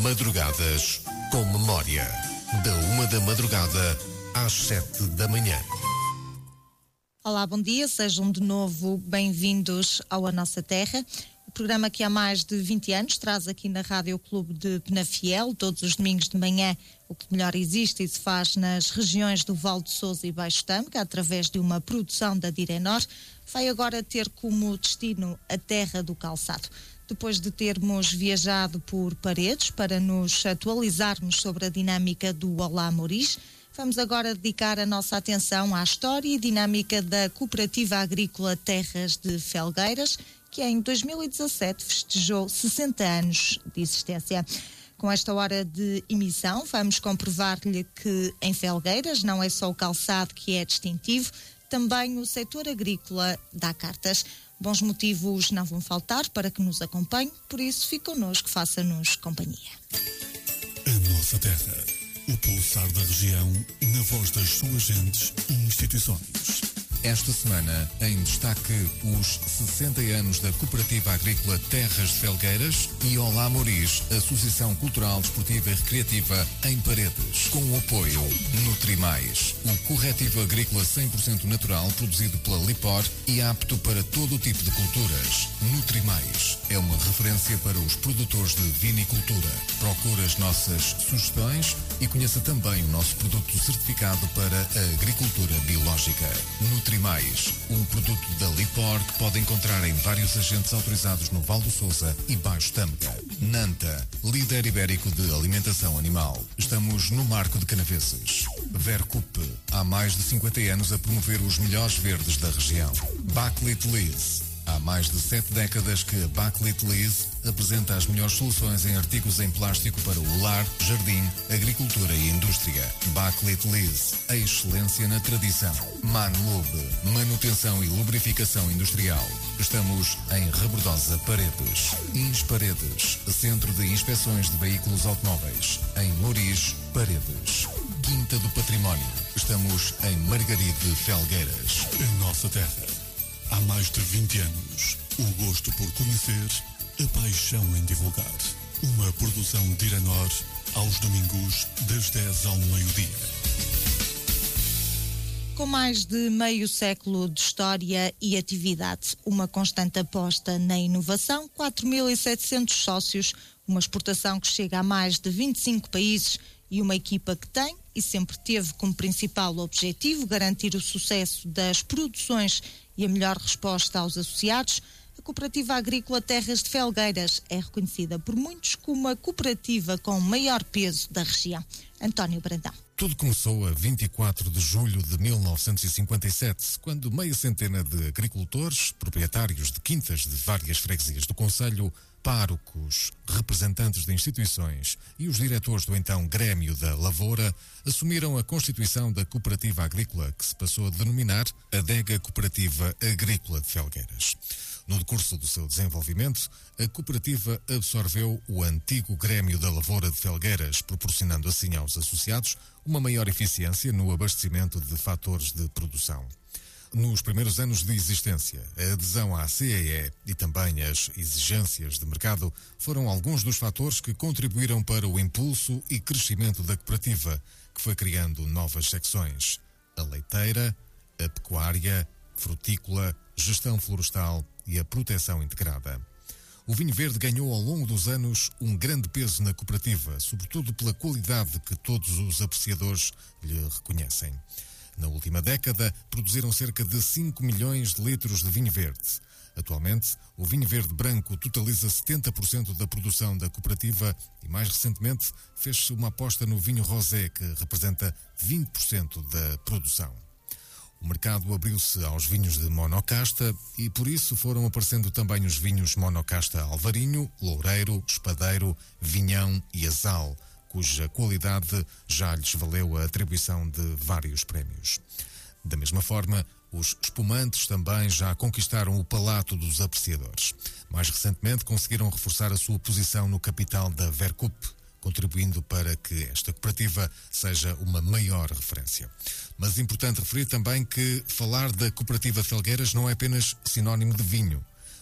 Madrugadas com Memória. Da 1 da madrugada às 7 da manhã. Olá, bom dia, sejam de novo bem-vindos ao A Nossa Terra. O programa que há mais de 20 anos traz aqui na Rádio Clube de Penafiel, todos os domingos de manhã, o que melhor existe e se faz nas regiões do Val de Sousa e Baixo Tâmega, através de uma produção da Direnor, vai agora ter como destino a Terra do Calçado. Depois de termos viajado por Paredes para nos atualizarmos sobre a dinâmica do Olá Moris, vamos agora dedicar a nossa atenção à história e dinâmica da Cooperativa Agrícola Terras de Felgueiras, que em 2017 festejou 60 anos de existência. Com esta hora de emissão, vamos comprovar-lhe que em Felgueiras não é só o calçado que é distintivo, também o setor agrícola dá cartas. Bons motivos não vão faltar para que nos acompanhe, por isso fique connosco, faça-nos companhia. A Nossa Terra, o pulsar da região, na voz das suas gentes e instituições. Esta semana, em destaque, os 60 anos da Cooperativa Agrícola Terras de Felgueiras e Olá Moris, Associação Cultural, Desportiva e Recreativa em Paredes, com o apoio Nutrimais, o corretivo agrícola 100% natural produzido pela Lipor e apto para todo o tipo de culturas. Nutrimais é uma referência para os produtores de vinicultura. Procure as nossas sugestões e conheça também o nosso produto certificado para a agricultura biológica. Nutrimais, um produto da Lipor que pode encontrar em vários agentes autorizados no Val do Sousa e Baixo Tâmega. Nanta, líder ibérico de alimentação animal. Estamos no Marco de Canaveses. Vercup, há mais de 50 anos a promover os melhores verdes da região. Backlit Lease. Há mais de 7 décadas que a Backlit Lease apresenta as melhores soluções em artigos em plástico para o lar, jardim, agricultura e indústria. Backlit Lease, a excelência na tradição. Manlube, manutenção e lubrificação industrial. Estamos em Rebordosa, Paredes. Ins Paredes, Centro de Inspeções de Veículos Automóveis. Em Moris, Paredes. Quinta do Património. Estamos em Margaride, Felgueiras. A Nossa Terra. Há mais de 20 anos, o gosto por conhecer, a paixão em divulgar. Uma produção de Direnor, aos domingos, das 10 ao meio-dia. Com mais de meio século de história e atividade, uma constante aposta na inovação, 4.700 sócios, uma exportação que chega a mais de 25 países e uma equipa que tem e sempre teve como principal objetivo garantir o sucesso das produções e a melhor resposta aos associados, a Cooperativa Agrícola Terras de Felgueiras é reconhecida por muitos como a cooperativa com maior peso da região. António Brandão. Tudo começou a 24 de julho de 1957, quando meia centena de agricultores, proprietários de quintas de várias freguesias do concelho, párocos, representantes de instituições e os diretores do então Grêmio da Lavoura assumiram a constituição da Cooperativa Agrícola, que se passou a denominar Adega Cooperativa Agrícola de Felgueiras. No decurso do seu desenvolvimento, a cooperativa absorveu o antigo Grêmio da Lavoura de Felgueiras, proporcionando assim aos associados uma maior eficiência no abastecimento de fatores de produção. Nos primeiros anos de existência, a adesão à CEE e também as exigências de mercado foram alguns dos fatores que contribuíram para o impulso e crescimento da cooperativa, que foi criando novas secções: a leiteira, a pecuária, frutícola, gestão florestal e a proteção integrada. O vinho verde ganhou ao longo dos anos um grande peso na cooperativa, sobretudo pela qualidade que todos os apreciadores lhe reconhecem. Na última década, produziram cerca de 5 milhões de litros de vinho verde. Atualmente, o vinho verde branco totaliza 70% da produção da cooperativa e, mais recentemente, fez-se uma aposta no vinho rosé, que representa 20% da produção. O mercado abriu-se aos vinhos de monocasta e, por isso, foram aparecendo também os vinhos monocasta Alvarinho, Loureiro, Espadeiro, Vinhão e Azal, cuja qualidade já lhes valeu a atribuição de vários prémios. Da mesma forma, os espumantes também já conquistaram o palato dos apreciadores. Mais recentemente, conseguiram reforçar a sua posição no capital da Vercup, contribuindo para que esta cooperativa seja uma maior referência. Mas é importante referir também que falar da Cooperativa Felgueiras não é apenas sinónimo de vinho.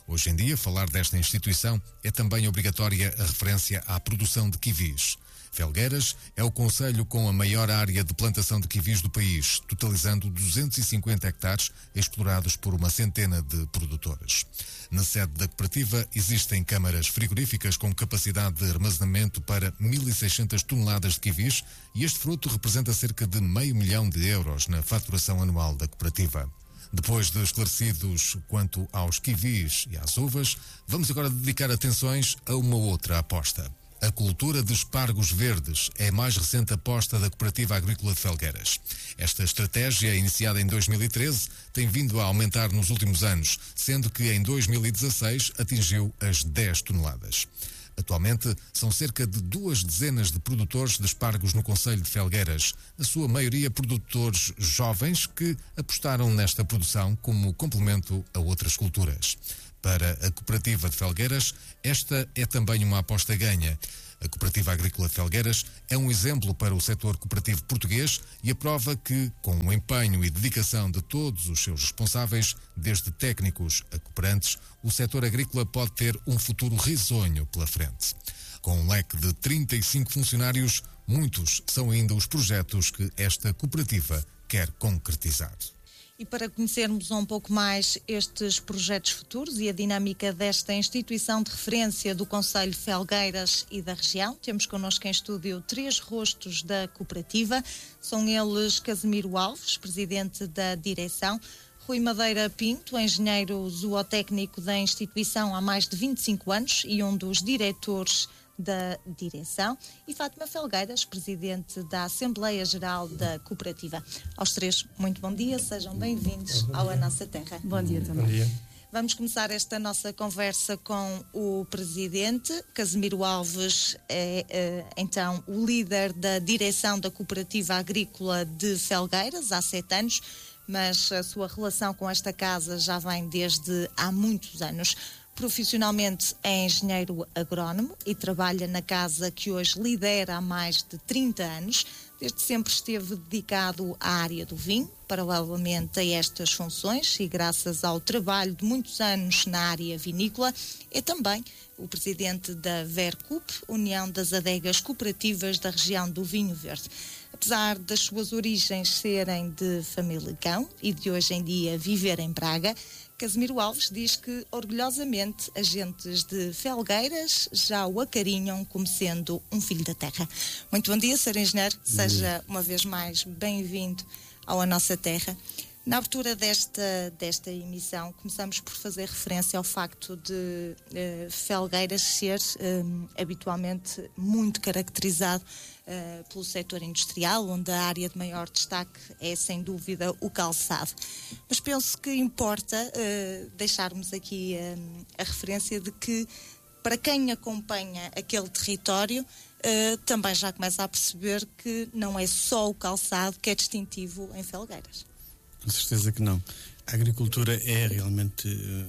Hoje em dia, falar desta instituição é também obrigatória a referência à produção de kiwis. Felgueiras é o concelho com a maior área de plantação de kiwis do país, totalizando 250 hectares explorados por uma centena de produtores. Na sede da cooperativa existem câmaras frigoríficas com capacidade de armazenamento para 1.600 toneladas de kiwis e este fruto representa cerca de €500 mil na faturação anual da cooperativa. Depois de esclarecidos quanto aos kiwis e às uvas, vamos agora dedicar atenções a uma outra aposta. A cultura de espargos verdes é a mais recente aposta da Cooperativa Agrícola de Felgueiras. Esta estratégia, iniciada em 2013, tem vindo a aumentar nos últimos anos, sendo que em 2016 atingiu as 10 toneladas. Atualmente, são cerca de 2 dezenas de produtores de espargos no concelho de Felgueiras, a sua maioria produtores jovens que apostaram nesta produção como complemento a outras culturas. Para a Cooperativa de Felgueiras, esta é também uma aposta ganha. A Cooperativa Agrícola de Felgueiras é um exemplo para o setor cooperativo português e a prova que, com o empenho e dedicação de todos os seus responsáveis, desde técnicos a cooperantes, o setor agrícola pode ter um futuro risonho pela frente. Com um leque de 35 funcionários, muitos são ainda os projetos que esta cooperativa quer concretizar. E para conhecermos um pouco mais estes projetos futuros e a dinâmica desta instituição de referência do concelho de Felgueiras e da região, temos connosco em estúdio 3 rostos da cooperativa. São eles Casimiro Alves, presidente da direção, Rui Madeira Pinto, engenheiro zootécnico da instituição há mais de 25 anos e um dos diretores da direção, e Fátima Felgueiras, presidente da Assembleia Geral da Cooperativa. Aos 3, muito bom dia, sejam bem-vindos ao A Nossa Terra. Bom dia também. Bom dia. Vamos começar esta nossa conversa com o presidente. Casimiro Alves é, então, o líder da direção da Cooperativa Agrícola de Felgueiras há 7 anos, mas a sua relação com esta casa já vem desde há muitos anos. Profissionalmente é engenheiro agrónomo e trabalha na casa que hoje lidera há mais de 30 anos. Desde sempre esteve dedicado à área do vinho, paralelamente a estas funções, e graças ao trabalho de muitos anos na área vinícola, é também o presidente da VERCOOP, União das Adegas Cooperativas da região do Vinho Verde. Apesar das suas origens serem de Famalicão e de hoje em dia viver em Braga, Casimiro Alves diz que, orgulhosamente, agentes de Felgueiras já o acarinham como sendo um filho da terra. Muito bom dia, Sr. Engenheiro. Seja uma vez mais bem-vindo ao A Nossa Terra. Na abertura desta emissão, começamos por fazer referência ao facto de Felgueiras ser habitualmente muito caracterizado pelo setor industrial, onde a área de maior destaque é, sem dúvida, o calçado. Mas penso que importa deixarmos aqui a referência de que, para quem acompanha aquele território, também já começa a perceber que não é só o calçado que é distintivo em Felgueiras. Com certeza que não. A agricultura é realmente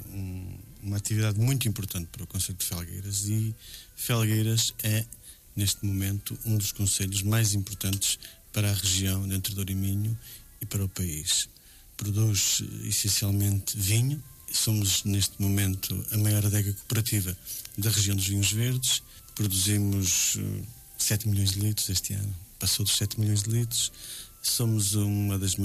uma atividade muito importante para o concelho de Felgueiras, e Felgueiras é, neste momento, um dos concelhos mais importantes para a região de Entre Douro e Minho e para o país. Produz essencialmente vinho. Somos, neste momento, a maior adega cooperativa da região dos vinhos verdes. Produzimos 7 milhões de litros este ano. Passou dos 7 milhões de litros. Somos um dos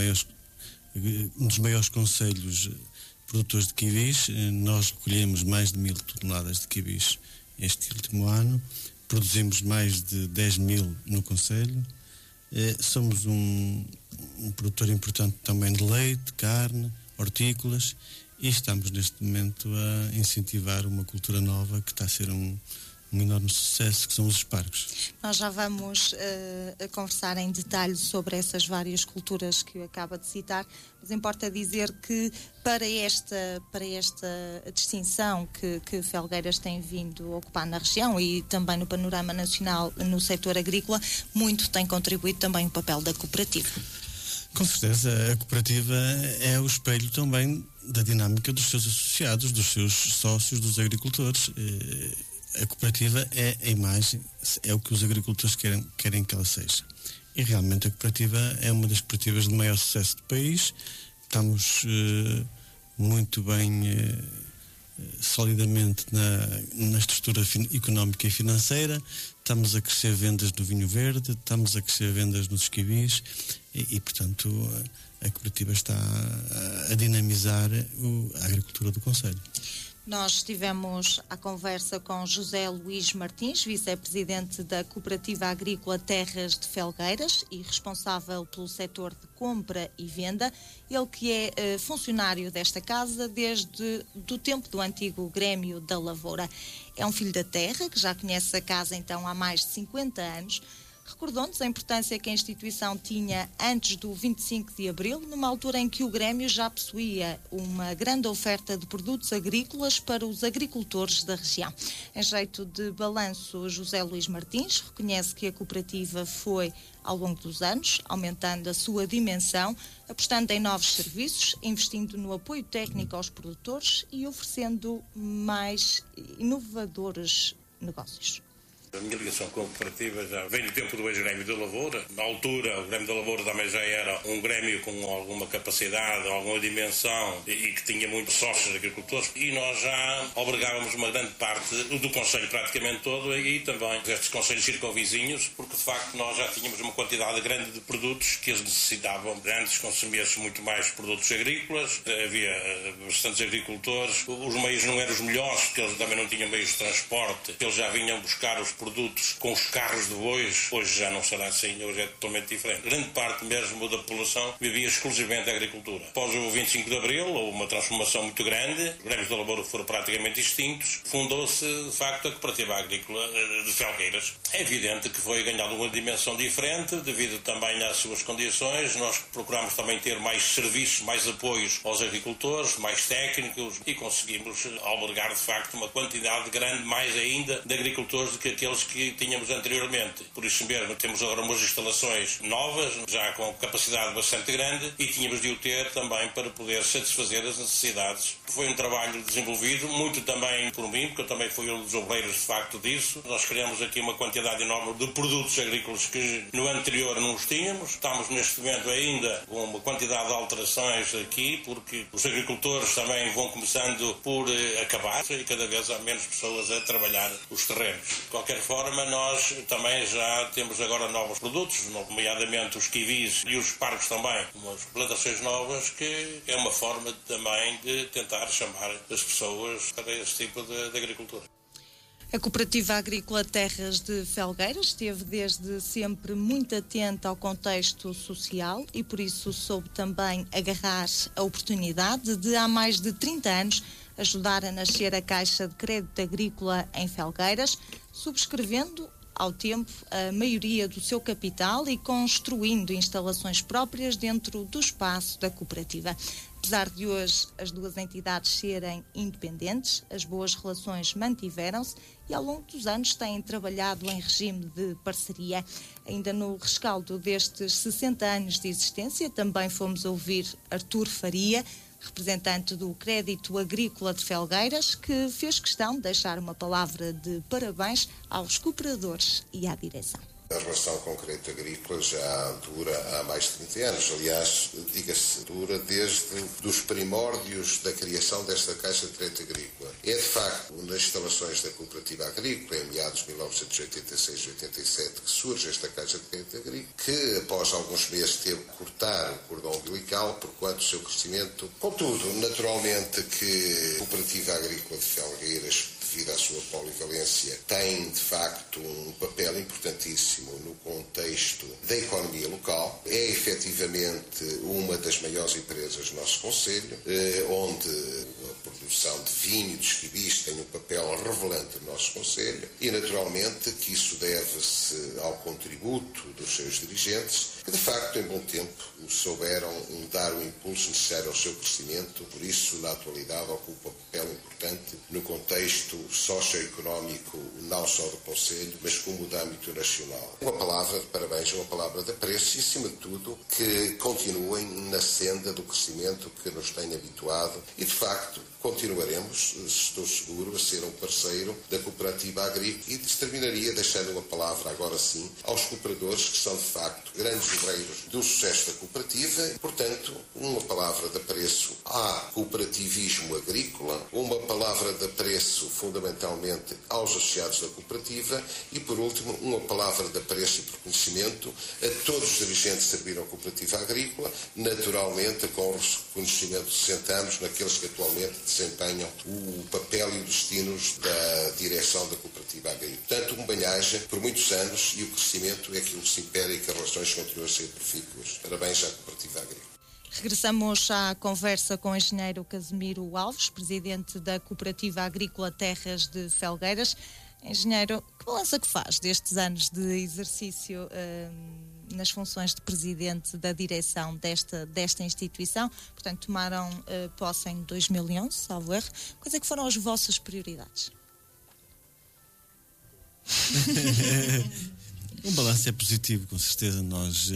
maiores concelhos produtores de kiwis. Nós recolhemos mais de 1.000 toneladas de kiwis este último ano. Produzimos mais de 10 mil no concelho. Somos um produtor importante também de leite, carne, hortícolas, e estamos neste momento a incentivar uma cultura nova que está a ser um enorme sucesso, que são os espargos. Nós já vamos conversar em detalhe sobre essas várias culturas que acaba de citar, mas importa dizer que para esta distinção que Felgueiras tem vindo a ocupar na região e também no panorama nacional no setor agrícola, muito tem contribuído também o papel da cooperativa. Com certeza, a cooperativa é o espelho também da dinâmica dos seus associados, dos seus sócios, dos agricultores. A cooperativa é a imagem, é o que os agricultores querem que ela seja. E realmente a cooperativa é uma das cooperativas de maior sucesso do país. Estamos muito bem solidamente na estrutura económica e financeira, estamos a crescer vendas do vinho verde, estamos a crescer vendas nos esquibis e portanto, a cooperativa está a dinamizar a agricultura do concelho. Nós estivemos à conversa com José Luís Martins, vice-presidente da Cooperativa Agrícola Terras de Felgueiras e responsável pelo setor de compra e venda. Ele que é funcionário desta casa desde o tempo do antigo Grêmio da Lavoura. É um filho da terra que já conhece a casa então há mais de 50 anos. Recordou-nos a importância que a instituição tinha antes do 25 de Abril, numa altura em que o Grêmio já possuía uma grande oferta de produtos agrícolas para os agricultores da região. Em jeito de balanço, José Luís Martins reconhece que a cooperativa foi, ao longo dos anos, aumentando a sua dimensão, apostando em novos serviços, investindo no apoio técnico aos produtores e oferecendo mais inovadores negócios. A minha ligação com a cooperativa já vem do tempo do ex-Grêmio da Lavoura. Na altura, o Grêmio da Lavoura também já era um Grêmio com alguma capacidade, alguma dimensão e que tinha muitos sócios agricultores. E nós já obrigávamos uma grande parte do Conselho, praticamente todo, e também estes Conselhos circunvizinhos, porque de facto nós já tínhamos uma quantidade grande de produtos que eles necessitavam. Antes consumia-se muito mais produtos agrícolas, havia bastantes agricultores. Os meios não eram os melhores, porque eles também não tinham meios de transporte. Eles já vinham buscar os produtos com os carros de bois. Hoje já não será assim, hoje é totalmente diferente. Grande parte mesmo da população vivia exclusivamente da agricultura. Após o 25 de Abril, houve uma transformação muito grande, os Grêmios da Lavoura foram praticamente extintos, fundou-se de facto a Cooperativa Agrícola de Felgueiras. É evidente que foi ganhando uma dimensão diferente, devido também às suas condições. Nós procuramos também ter mais serviços, mais apoios aos agricultores, mais técnicos, e conseguimos albergar de facto uma quantidade grande, mais ainda, de agricultores do que aqueles que tínhamos anteriormente. Por isso mesmo, temos agora umas instalações novas, já com capacidade bastante grande, e tínhamos de o ter também para poder satisfazer as necessidades. Foi um trabalho desenvolvido, muito também por mim, porque eu também fui um dos obreiros de facto disso. Nós criamos aqui uma quantidade enorme de produtos agrícolas que no anterior não os tínhamos. Estamos neste momento ainda com uma quantidade de alterações aqui, porque os agricultores também vão começando por acabar e cada vez há menos pessoas a trabalhar os terrenos. De qualquer forma, nós também já temos agora novos produtos, nomeadamente os kiwis e os pargos também, umas plantações novas, que é uma forma também de tentar chamar as pessoas para esse tipo de agricultura. A Cooperativa Agrícola Terras de Felgueiras esteve desde sempre muito atenta ao contexto social e por isso soube também agarrar a oportunidade de, há mais de 30 anos, ajudar a nascer a Caixa de Crédito Agrícola em Felgueiras, subscrevendo ao tempo a maioria do seu capital e construindo instalações próprias dentro do espaço da cooperativa. Apesar de hoje as duas entidades serem independentes, as boas relações mantiveram-se e ao longo dos anos têm trabalhado em regime de parceria. Ainda no rescaldo destes 60 anos de existência, também fomos ouvir Artur Faria, representante do Crédito Agrícola de Felgueiras, que fez questão de deixar uma palavra de parabéns aos cooperadores e à direção. A relação com o crédito agrícola já dura há mais de 30 anos. Aliás, diga-se, dura desde os primórdios da criação desta Caixa de Crédito Agrícola. É, de facto, nas instalações da Cooperativa Agrícola, em meados de 1986-87, que surge esta Caixa de Crédito Agrícola, que, após alguns meses, teve que cortar o cordão umbilical, porquanto o seu crescimento. Contudo, naturalmente que a Cooperativa Agrícola de Felgueiras, devido à sua polivalência, tem, de facto, um papel importantíssimo no contexto da economia local. É, efetivamente, uma das maiores empresas do nosso concelho, onde a produção de vinho e de esquibis tem um papel revelante no nosso concelho e, naturalmente, que isso deve-se ao contributo dos seus dirigentes, que, de facto, em bom tempo, souberam dar o impulso necessário ao seu crescimento. Por isso, na atualidade, ocupa um papel importante no contexto socioeconómico, não só do Conselho, mas como do âmbito nacional. Uma palavra de parabéns, uma palavra de apreço e, acima de tudo, que continuem na senda do crescimento que nos tem habituado e, de facto, continuaremos, estou seguro, a ser um parceiro da cooperativa agrícola e terminaria deixando uma palavra, agora sim, aos cooperadores que são, de facto, grandes obreiros do sucesso da cooperativa e, portanto, uma palavra de apreço ao cooperativismo agrícola, uma palavra de apreço, fundamentalmente, aos associados da cooperativa e, por último, uma palavra de apreço e reconhecimento a todos os dirigentes que serviram a cooperativa agrícola, naturalmente com o reconhecimento de 60 anos naqueles que atualmente desempenham o papel e os destinos da direção da cooperativa agrícola. Portanto, uma bem-aja por muitos anos e o crescimento é aquilo que se impera e que as relações continuam a ser profícuas. Parabéns à cooperativa agrícola. Regressamos à conversa com o engenheiro Casimiro Alves, presidente da Cooperativa Agrícola Terras de Felgueiras. Engenheiro, que balança que faz destes anos de exercício nas funções de presidente da direção desta instituição? Portanto, tomaram posse em 2011, salvo erro. Quais é que foram as vossas prioridades? O balanço é positivo, com certeza. Nós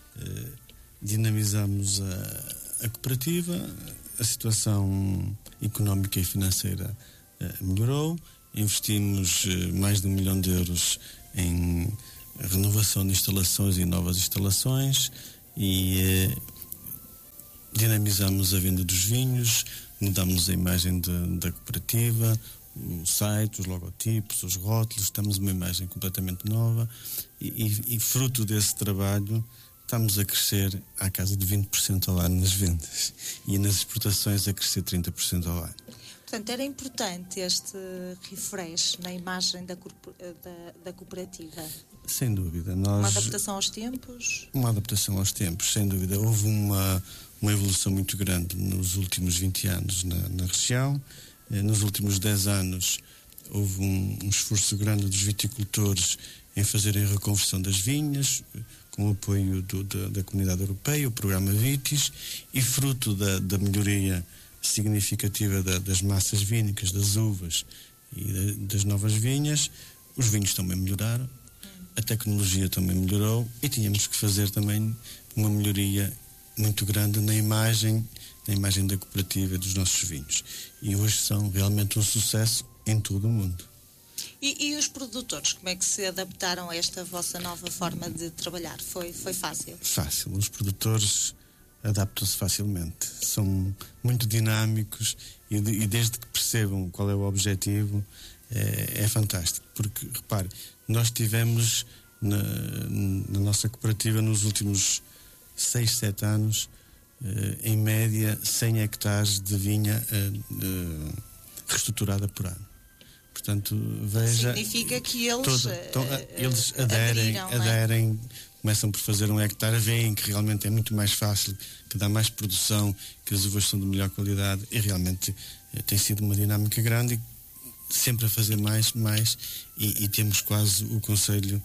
dinamizamos a cooperativa, a situação económica e financeira melhorou, investimos mais de 1 milhão de euros em renovação de instalações e novas instalações e dinamizamos a venda dos vinhos, mudamos a imagem da cooperativa, o site, os logotipos, os rótulos, estamos uma imagem completamente nova e fruto desse trabalho estamos a crescer à casa de 20% ao ano nas vendas e nas exportações a crescer 30% ao ano. Portanto, era importante este refresh na imagem da cooperativa? Sem dúvida. Uma adaptação aos tempos? Uma adaptação aos tempos, sem dúvida. Houve uma evolução muito grande nos últimos 20 anos na região. Nos últimos 10 anos houve um esforço grande dos viticultores em fazerem a reconversão das vinhas, com o apoio da Comunidade Europeia, o programa Vitis, e fruto da melhoria significativa das massas vínicas, das uvas e das novas vinhas, os vinhos também melhoraram, a tecnologia também melhorou e tínhamos que fazer também uma melhoria muito grande na imagem da cooperativa e dos nossos vinhos. E hoje são realmente um sucesso em todo o mundo. E os produtores, como é que se adaptaram a esta vossa nova forma de trabalhar? Foi fácil? Fácil. Os produtores adaptam-se facilmente. São muito dinâmicos e desde que percebam qual é o objetivo, é fantástico. Porque, repare, nós tivemos na nossa cooperativa nos últimos 6, 7 anos, em média, 100 hectares de vinha reestruturada por ano. Portanto, veja... Significa que eles... eles aderem, começam por fazer 1 hectare, veem que realmente é muito mais fácil, que dá mais produção, que as uvas são de melhor qualidade e realmente tem sido uma dinâmica grande e sempre a fazer mais e temos quase o Conselho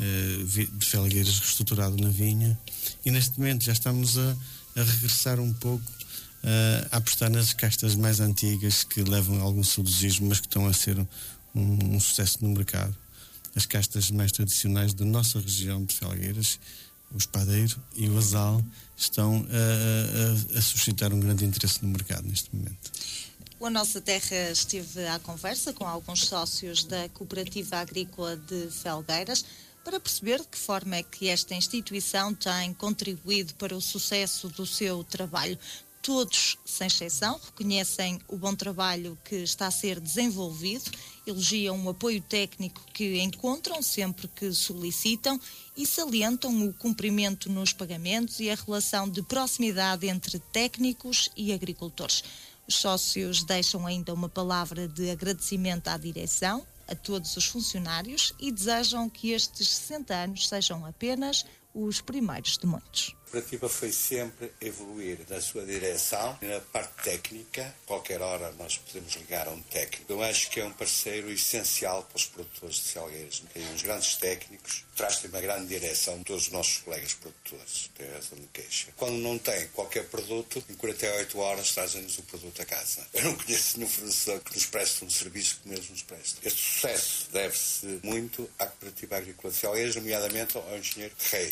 de Felgueiras reestruturado na vinha e neste momento já estamos a regressar um pouco a apostar nas castas mais antigas que levam a algum saudosismo, mas que estão a ser um sucesso no mercado. As castas mais tradicionais da nossa região de Felgueiras, o Espadeiro e o Azal, estão a suscitar um grande interesse no mercado neste momento. A Nossa Terra esteve à conversa com alguns sócios da Cooperativa Agrícola de Felgueiras para perceber de que forma é que esta instituição tem contribuído para o sucesso do seu trabalho. Todos, sem exceção, reconhecem o bom trabalho que está a ser desenvolvido, elogiam o apoio técnico que encontram sempre que solicitam e salientam o cumprimento nos pagamentos e a relação de proximidade entre técnicos e agricultores. Os sócios deixam ainda uma palavra de agradecimento à direção, a todos os funcionários e desejam que estes 60 anos sejam apenas os primeiros de muitos. A cooperativa foi sempre evoluir na sua direção e na parte técnica. Qualquer hora nós podemos ligar a um técnico. Eu acho que é um parceiro essencial para os produtores de Felgueiras. Tem uns grandes técnicos, traz-te uma grande direção, todos os nossos colegas produtores. Tem razão de queixa. Quando não tem qualquer produto, em 48 horas trazem-nos o produto a casa. Eu não conheço nenhum fornecedor que nos preste um serviço que mesmo nos preste. Este sucesso deve-se muito à Cooperativa Agrícola de Felgueiras, nomeadamente ao engenheiro Reis.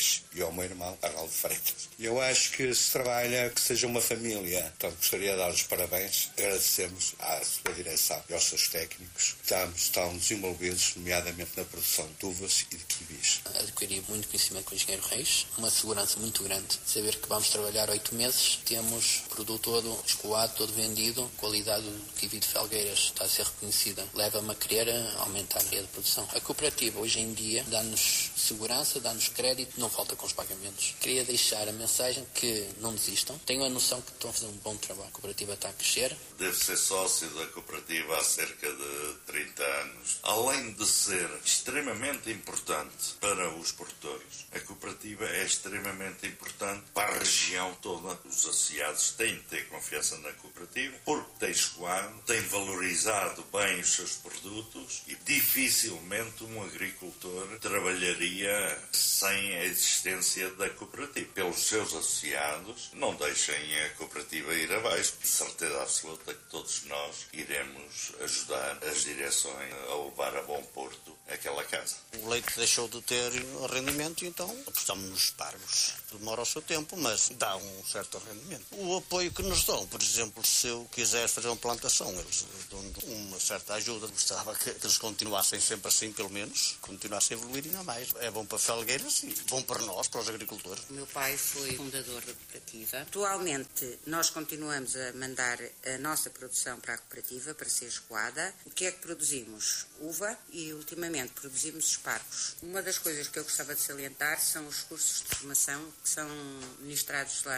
Pires e ao meu irmão, Arnaldo Freitas. Eu acho que se trabalha, que seja uma família. Portanto, gostaria de dar os parabéns. Agradecemos à sua direção e aos seus técnicos que estão desenvolvidos, nomeadamente na produção de uvas e de kiwis. Adquiri muito conhecimento com o engenheiro Reis, uma segurança muito grande. Saber que vamos trabalhar 8 meses, temos o produto todo escoado, todo vendido, a qualidade do kiwi de Felgueiras está a ser reconhecida. Leva-me a querer aumentar a área de produção. A cooperativa hoje em dia dá-nos segurança, dá-nos crédito, não falta com os pagamentos. Queria deixar a mensagem que não desistam. Tenho a noção que estão a fazer um bom trabalho. A cooperativa está a crescer. Devo ser sócio da cooperativa há cerca de 30 anos. Além de ser extremamente importante para os produtores, a cooperativa é extremamente importante para a região toda. Os associados têm de ter confiança na cooperativa, porque tem escoado, tem valorizado bem os seus produtos e dificilmente um agricultor trabalharia sem a existência da cooperativa. Pelos seus associados, não deixem a cooperativa ir abaixo. De certeza absoluta que todos nós iremos ajudar as direções a levar a bom porto aquela casa. O leite deixou de ter rendimento e então apostamos nos pargos. Demora o seu tempo, mas dá um certo rendimento. O apoio que nos dão, por exemplo, se eu quiser fazer uma plantação, eles dão uma certa ajuda. Gostava que eles continuassem sempre assim, pelo menos, continuassem a evoluir ainda mais. É bom para Felgueiras e bom para nós, para os agricultores. O meu pai foi fundador da cooperativa. Atualmente, nós continuamos a mandar a nossa produção para a cooperativa, para ser escoada. O que é que produzimos? Uva e, ultimamente, produzimos espargos. Uma das coisas que eu gostava de salientar são os cursos de formação que são ministrados lá